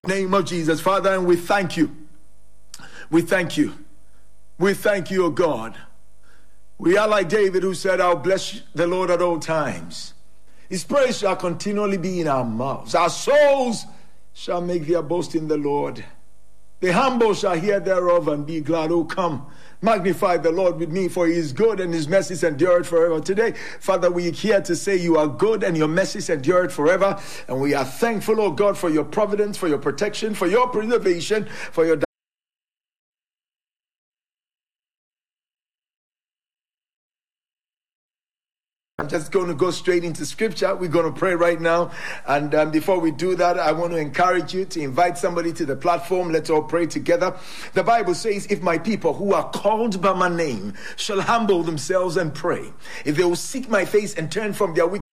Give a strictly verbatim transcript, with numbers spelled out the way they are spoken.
name of Jesus, Father, and we thank you. We thank you. We thank you, O God. We are like David who said, I'll bless the Lord at all times. His praise shall continually be in our mouths. Our souls shall make their boast in the Lord. The humble shall hear thereof and be glad. Oh, come, magnify the Lord with me, for he is good and his mercies endure forever. Today, Father, we are here to say you are good and your mercies endure forever. And we are thankful, oh God, for your providence, for your protection, for your preservation, for your I'm just going to go straight into scripture. We're going to pray right now. And um, before we do that, I want to encourage you to invite somebody to the platform. Let's all pray together. The Bible says, if my people who are called by my name shall humble themselves and pray, if they will seek my face and turn from their wicked